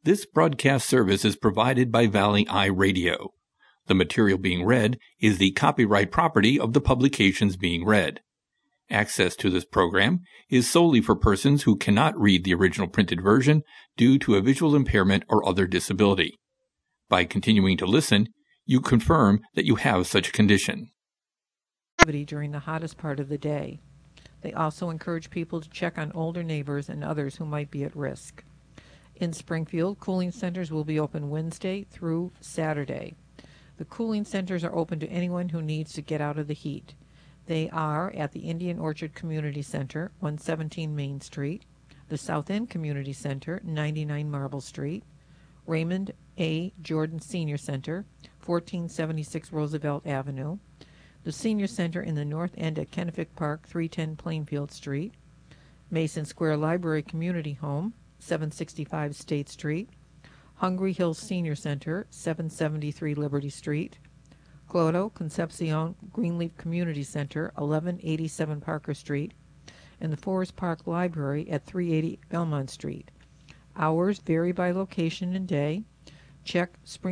This broadcast service is provided by Valley Eye Radio. The material being read is the copyright property of the publications being read. Access to this program is solely for persons who cannot read the original printed version due to a visual impairment or other disability. By continuing to listen, you confirm that you have such a condition. During the hottest part of the day. They also encourage people to check on older neighbors and others who might be at risk. In Springfield, cooling centers will be open Wednesday through Saturday. The cooling centers are open to anyone who needs to get out of the heat. They are at the Indian Orchard Community Center, 117 Main Street, the South End Community Center, 99 Marble Street, Raymond A. Jordan Senior Center, 1476 Roosevelt Avenue, the Senior Center in the North End at Kennefic Park, 310 Plainfield Street, Mason Square Library Community Home, 765 State Street, Hungry Hills Senior Center, 773 Liberty Street, Clodo Concepcion Greenleaf Community Center, 1187 Parker Street, and the Forest Park Library at 380 Belmont Street. Hours vary by location and day. Check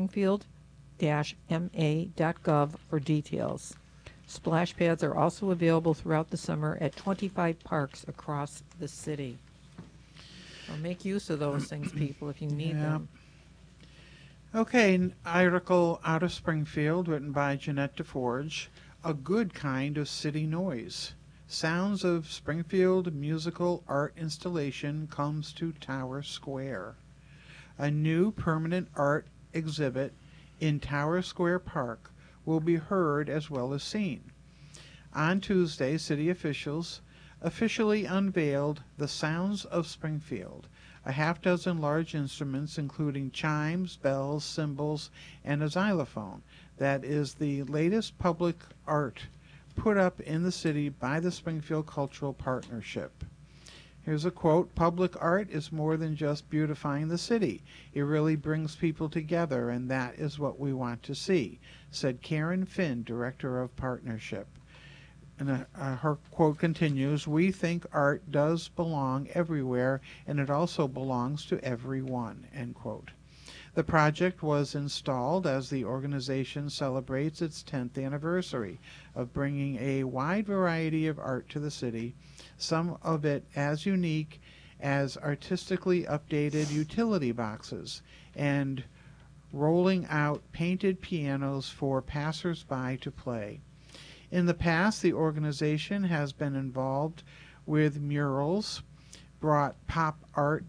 springfield-ma.gov for details. Splash pads are also available throughout the summer at 25 parks across the city. So make use of those things, people, if you need them. Okay, an article out of Springfield written by Jeanette DeForge, A Good Kind of City Noise. Sounds of Springfield musical art installation comes to Tower Square. A new permanent art exhibit in Tower Square Park will be heard as well as seen. On Tuesday, city officials officially unveiled the Sounds of Springfield, a half-dozen large instruments including chimes, bells, cymbals, and a xylophone. That is the latest public art put up in the city by the Springfield Cultural Partnership. Here's a quote, "Public art is more than just beautifying the city. It really brings people together, and that is what we want to see," said Karen Finn, director of Partnership. And her quote continues, "We think art does belong everywhere, and it also belongs to everyone," end quote. The project was installed as the organization celebrates its 10th anniversary of bringing a wide variety of art to the city, some of it as unique as artistically updated utility boxes and rolling out painted pianos for passers-by to play. In the past, the organization has been involved with murals, brought pop-up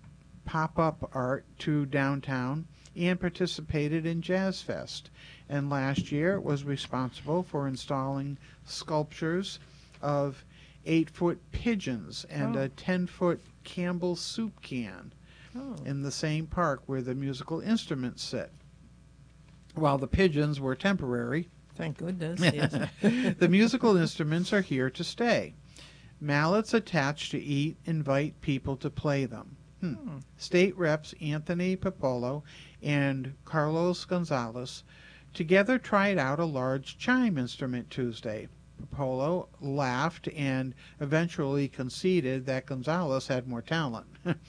art to downtown, and participated in Jazz Fest. And last year, it was responsible for installing sculptures of 8-foot pigeons and a 10-foot Campbell's soup can in the same park where the musical instruments sit. While the pigeons were temporary, thank goodness, yes. The musical instruments are here to stay. Mallets attached to each invite people to play them. State Reps Anthony Popolo and Carlos Gonzalez together tried out a large chime instrument Tuesday. Popolo laughed and eventually conceded that Gonzalez had more talent.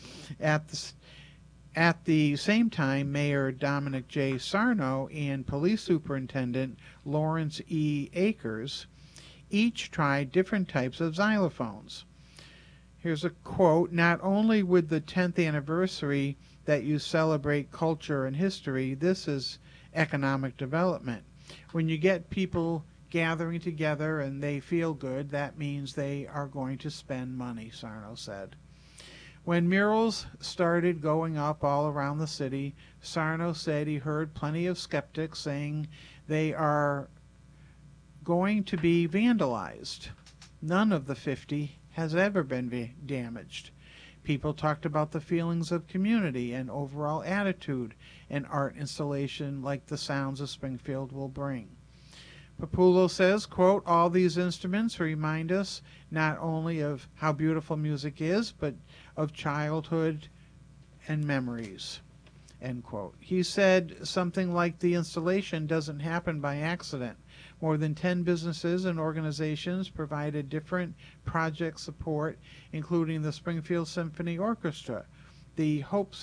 At the same time, Mayor Dominic J. Sarno and Police Superintendent Lawrence E. Akers each tried different types of xylophones. Here's a quote, "Not only with the 10th anniversary that you celebrate culture and history, this is economic development. When you get people gathering together and they feel good, that means they are going to spend money," Sarno said. When murals started going up all around the city, Sarno said he heard plenty of skeptics saying they are going to be vandalized. None of the 50 has ever been damaged. People talked about the feelings of community and overall attitude an art installation like the Sounds of Springfield will bring. Popolo says, quote, "All these instruments remind us not only of how beautiful music is, but of childhood and memories," end quote. He said something like the installation doesn't happen by accident. More than 10 businesses and organizations provided different project support, including the Springfield Symphony Orchestra, the Hope